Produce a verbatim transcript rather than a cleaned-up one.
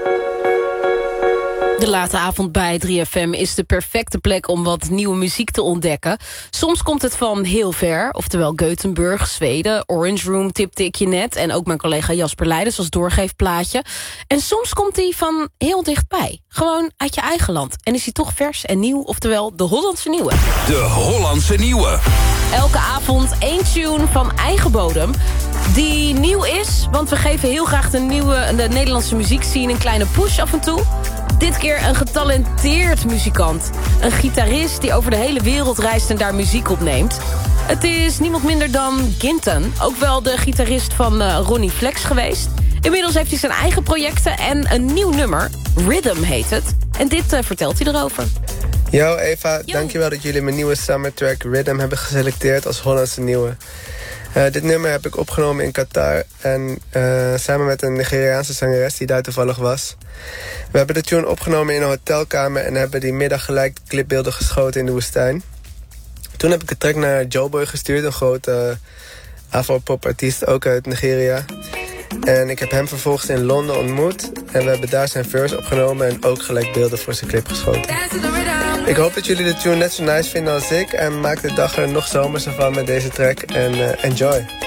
De late avond bij drie F M is de perfecte plek om wat nieuwe muziek te ontdekken. Soms komt het van heel ver, oftewel Gothenburg, Zweden, Orange Room tipte ik je net. En ook mijn collega Jasper Leidens als doorgeefplaatje. En soms komt hij van heel dichtbij, gewoon uit je eigen land. En is hij toch vers en nieuw, oftewel de Hollandse Nieuwe. De Hollandse Nieuwe. Elke avond één tune van eigen bodem die nieuw is, want we geven heel graag de nieuwe de Nederlandse muziekscene een kleine push af en toe. Dit keer een getalenteerd muzikant. Een gitarist die over de hele wereld reist en daar muziek opneemt. Het is niemand minder dan Ginton. Ook wel de gitarist van uh, Ronnie Flex geweest. Inmiddels heeft hij zijn eigen projecten en een nieuw nummer. Rhythm heet het. En dit uh, vertelt hij erover. Yo Eva, Yo. Dankjewel dat jullie mijn nieuwe summer track Rhythm hebben geselecteerd als Hollandse Nieuwe. Uh, dit nummer heb ik opgenomen in Qatar en uh, samen met een Nigeriaanse zangeres die daar toevallig was. We hebben de tune opgenomen in een hotelkamer en hebben die middag gelijk clipbeelden geschoten in de woestijn. Toen heb ik de track naar Joeboy gestuurd, een grote uh, afro-pop-artiest, ook uit Nigeria. En ik heb hem vervolgens in Londen ontmoet en we hebben daar zijn verse opgenomen en ook gelijk beelden voor zijn clip geschoten. Ik hoop dat jullie de tune net zo nice vinden als ik en maak de dag er nog zomerser van met deze track en uh, enjoy.